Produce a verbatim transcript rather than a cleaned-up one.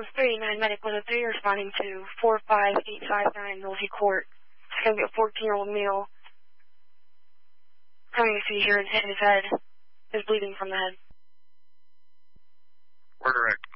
three, nine Medic one oh three, responding to four five eight five nine Millsy Court. It's going to be a fourteen-year-old male coming to seizure and hit his head. Is bleeding from the head. Where direct?